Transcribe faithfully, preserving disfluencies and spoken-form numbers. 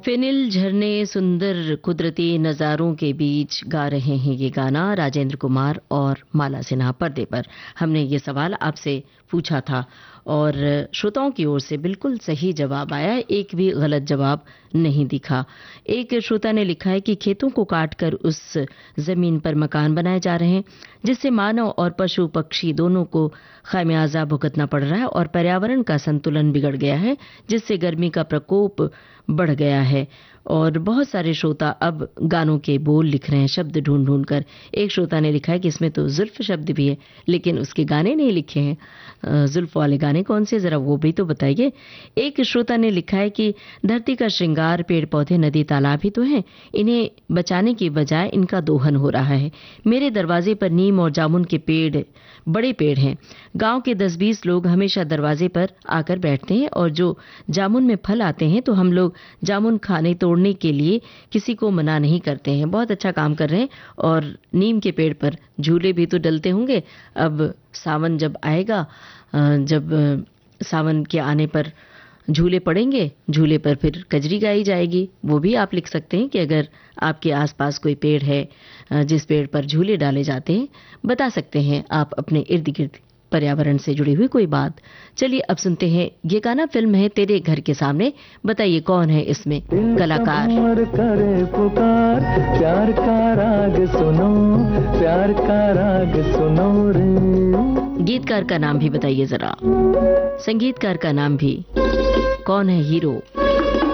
Phenyl झरने सुंदर कुदरती नज़ारों के बीच गा रहे हैं ये गाना राजेंद्र कुमार और माला सिन्हा। पर्दे पर हमने ये सवाल आपसे पूछा था और श्रोताओं की ओर से बिल्कुल सही जवाब आया, एक भी गलत जवाब नहीं दिखा। एक श्रोता ने लिखा है कि खेतों को काटकर उस जमीन पर मकान बनाए जा रहे हैं जिससे मानव और पशु पक्षी दोनों को खामियाजा भुगतना पड़ रहा है और पर्यावरण का संतुलन बिगड़ गया है जिससे गर्मी का प्रकोप बढ़ गया है। और बहुत सारे श्रोता अब गानों के बोल लिख रहे हैं शब्द ढूंढ ढूंढ कर। एक श्रोता ने लिखा है कि इसमें तो जुल्फ शब्द भी है लेकिन उसके गाने नहीं लिखे हैं। जुल्फ वाले गाने कौन से, जरा वो भी तो बताइए। एक श्रोता ने लिखा है कि धरती का श्रृंगार पेड़ पौधे नदी तालाब ही तो हैं, इन्हें बचाने की बजाय इनका दोहन हो रहा है। मेरे दरवाजे पर नीम और जामुन के पेड़ बड़े पेड़ हैं। गांव के दस बीस लोग हमेशा दरवाजे पर आकर बैठते हैं और जो जामुन में फल आते हैं तो हम लोग जामुन खाने तोड़ने के लिए किसी को मना नहीं करते हैं। बहुत अच्छा काम कर रहे हैं। और नीम के पेड़ पर झूले भी तो डलते होंगे। अब सावन जब आएगा, जब सावन के आने पर झूले पड़ेंगे, झूले पर फिर कजरी गाई जाएगी। वो भी आप लिख सकते हैं कि अगर आपके आसपास कोई पेड़ है जिस पेड़ पर झूले डाले जाते हैं, बता सकते हैं आप अपने इर्द गिर्द पर्यावरण से जुड़ी हुई कोई बात। चलिए अब सुनते हैं ये गाना, फिल्म है तेरे घर के सामने। बताइए कौन है इसमें कलाकार। करे पुकार, प्यार का राग सुनो, प्यार का राग सुनो रे। गीतकार का नाम भी बताइए जरा, संगीतकार का नाम भी। कौन है हीरो?